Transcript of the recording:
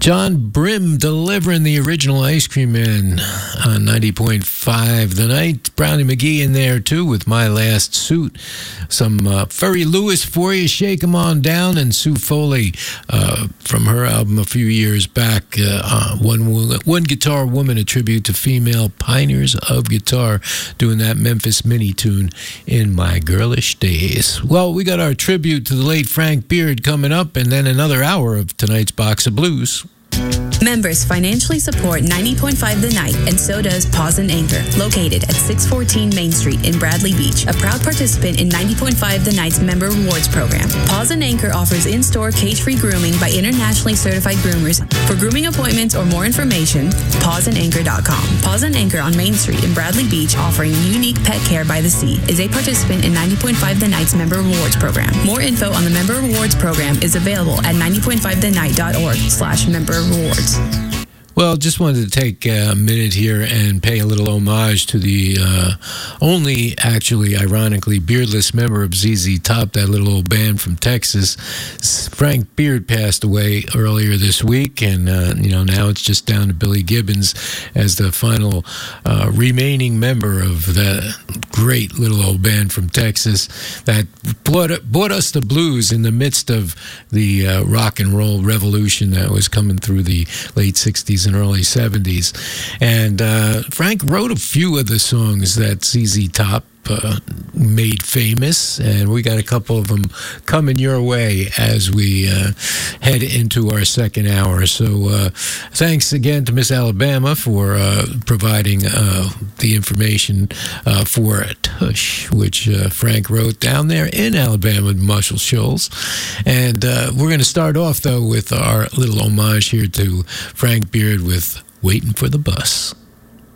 John Brim delivering the original Ice Cream Man on 90.5 The Night. Brownie McGee in there too with My Last Suit. Some Furry Lewis for you, Shake 'Em On Down, and Sue Foley from her album a few years back, One Guitar Woman, a tribute to female pioneers of guitar, doing that Memphis Mini tune, In My Girlish Days. Well, we got our tribute to the late Frank Beard coming up, and then another hour of tonight's Box of Blues. Members financially support 90.5 The Night, and so does Paws and Anchor, located at 614 Main Street in Bradley Beach, a proud participant in 90.5 The Night's Member Rewards Program. Paws and Anchor offers in-store cage-free grooming by internationally certified groomers. For grooming appointments or more information, pawsandanchor.com. Paws and Anchor on Main Street in Bradley Beach, offering unique pet care by the sea, is a participant in 90.5 The Night's Member Rewards Program. More info on the Member Rewards Program is available at 90.5thenight.org/member-rewards. Well, just wanted to take a minute here and pay a little homage to the only, actually, ironically, beardless member of ZZ Top, that little old band from Texas. Frank Beard passed away earlier this week, and, now it's just down to Billy Gibbons as the final remaining member of that great little old band from Texas that brought us the blues in the midst of the rock and roll revolution that was coming through the late 60s and early 70s. And Frank wrote a few of the songs that ZZ Top made famous, and we got a couple of them coming your way as we head into our second hour. So thanks again to Miss Alabama for providing the information for Tush, which Frank wrote down there in Alabama, Muscle Shoals. And we're going to start off, though, with our little homage here to Frank Beard with Waiting for the Bus.